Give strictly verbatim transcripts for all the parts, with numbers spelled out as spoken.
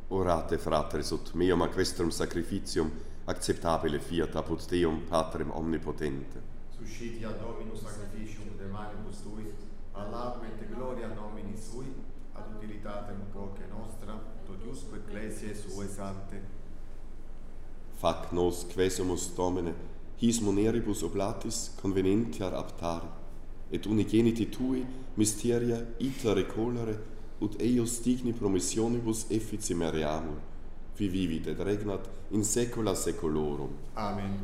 Orate, fratres, ut meum a questrum sacrificium acceptabile fiat apud Deum Patrem omnipotente. Suscitia Dominus sacrificium de manibus tui, ad laudem et gloria nomini sui, ad utilitatem quoque nostra, totiusque ecclesiae suae sante. Fac nos quesumus Domine, his muneribus oblatis convenientiar aptare, et unigeniti tui mysteria ita recolere, ut eius digni promissionibus effici meriamur, qui vivit et regnat in saecula saeculorum. Amen.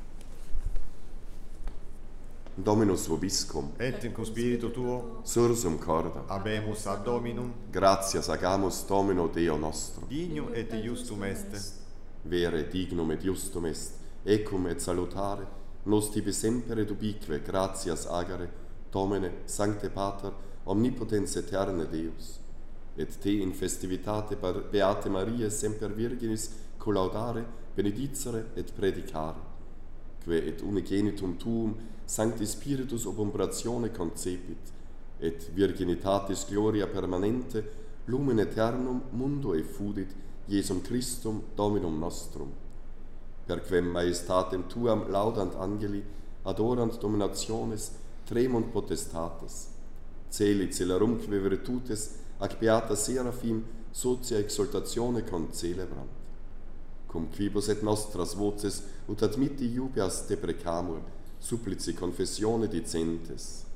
Dominus vobiscum, Et in cum spiritu tuo, sursum corda, habemus ad Dominum, gratias agamus Domino Deo nostro. dignum et iustum est. Vere dignum et justum est, ecum et salutare, nos tibi semper et ubique gratias agere, Domine, Sancte Pater, omnipotens aeterne Deus, et te in festivitate Beate Mariae semper Virginis collaudare, benedicere et predicare, que et unigenitum tuum Sancti Spiritus ob umbratione concepit, et virginitatis gloria permanente lumen aeternum mundo effudit Iesum Christum Dominum nostrum. Per quem maestatem tuam laudant angeli, adorant dominationes, tremunt potestates, celi celerumque virtutes, ac beata seraphim, socia exaltatione concelebrant. Cum quibus et nostras voces, ut admitti iubias deprecamur, supplici confessione dicentes.